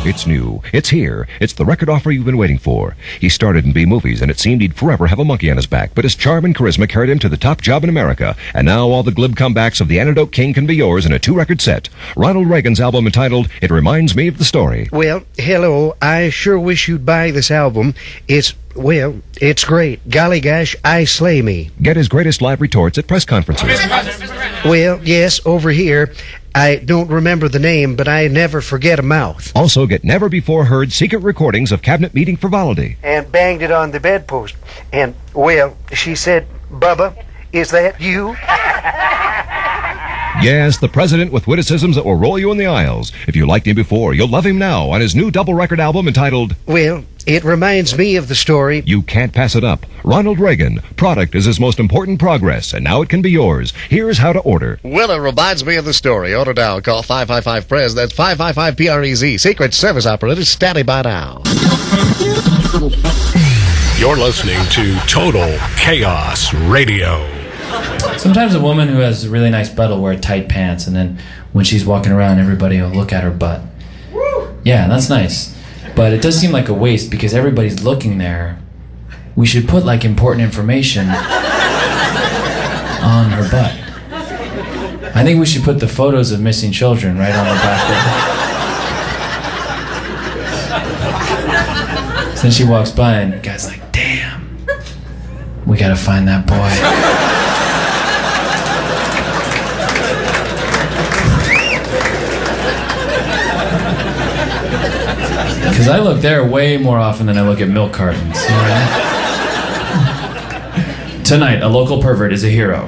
It's new. It's here. It's the record offer you've been waiting for. He started in B-movies, and it seemed he'd forever have a monkey on his back, but his charm and charisma carried him to the top job in America. And now all the glib comebacks of the Antidote King can be yours in a 2-record set. Ronald Reagan's album entitled It Reminds Me of the Story. Well, hello. I sure wish you'd buy this album. It's great. Golly gosh, I slay me. Get his greatest live retorts at press conferences. Well, yes, over here. I don't remember the name, but I never forget a mouth. Also get never-before-heard secret recordings of cabinet meeting frivolity. And banged it on the bedpost. And, well, she said, Bubba, is that you? Yes, the president with witticisms that will roll you in the aisles. If you liked him before, you'll love him now on his new double-record album entitled... Well, it reminds me of the story. You can't pass it up. Ronald Reagan. Product is his most important progress, and now it can be yours. Here's how to order. Well, it reminds me of the story. Order now. Call 555-PREZ. That's 555-PREZ. Secret Service Operator standing by now. You're listening to Total Chaos Radio. Sometimes a woman who has a really nice butt will wear tight pants, and then when she's walking around, everybody will look at her butt. Yeah, that's nice. But it does seem like a waste because everybody's looking there. We should put, like, important information on her butt. I think we should put the photos of missing children right on the back of it. So then she walks by, and the guy's like, damn, we gotta find that boy. Because I look there way more often than I look at milk cartons. You know? Tonight, a local pervert is a hero.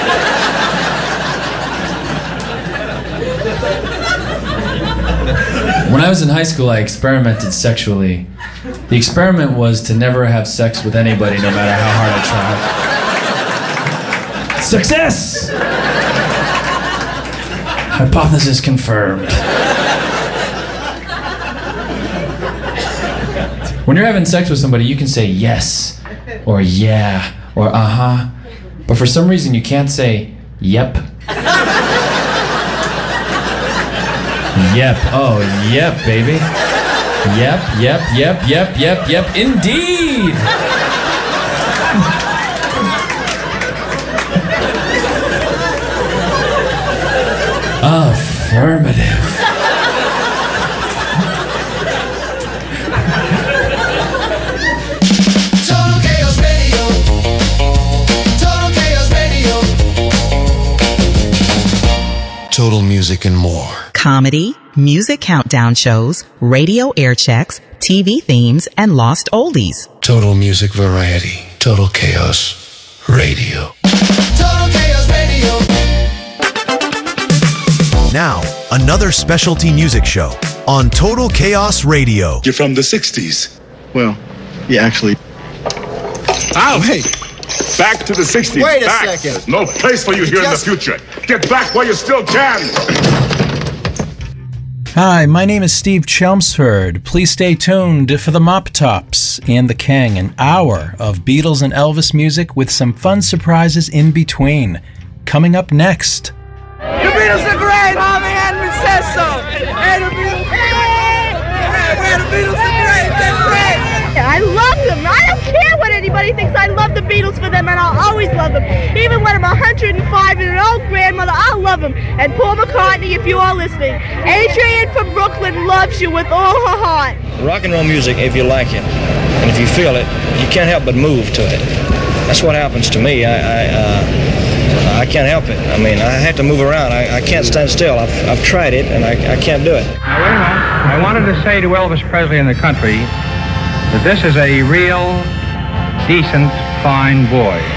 When I was in high school, I experimented sexually. The experiment was to never have sex with anybody, no matter how hard I tried. Success! Hypothesis confirmed. When you're having sex with somebody, you can say yes, or yeah, or uh-huh, but for some reason you can't say yep. Yep, oh, yep, baby. Yep, yep, yep, yep, yep, yep, indeed! Affirmative. Total Music and more. Comedy, music countdown shows, radio air checks, TV themes, and lost oldies. Total Music Variety. Total Chaos Radio. Total Chaos Radio. Now, another specialty music show on Total Chaos Radio. You're from the 60s. Well, yeah, actually. Ow, hey! Back to the 60s. Wait a back. second. There's no place for you here in the future. Get back while you still can. Hi, my name is Steve Chelmsford. Please stay tuned for the Mop Tops and the King, an hour of Beatles and Elvis music with some fun surprises in between. Coming up next. The Beatles are great, Harvey Henry says so. Hey, the Beatles are great. The Beatles are great. They're great. I love them. I don't care what anybody thinks. I love the Beatles for them, and I'll always love them. Even when I'm 105 and an old grandmother, I'll love them. And Paul McCartney, if you are listening. Adrienne from Brooklyn loves you with all her heart. Rock and roll music, if you like it, and if you feel it, you can't help but move to it. That's what happens to me. I can't help it. I mean, I have to move around. I can't stand still. I've tried it, and I can't do it. Now, wait a minute. I wanted to say to Elvis Presley and the country that this is a real, decent, fine boy.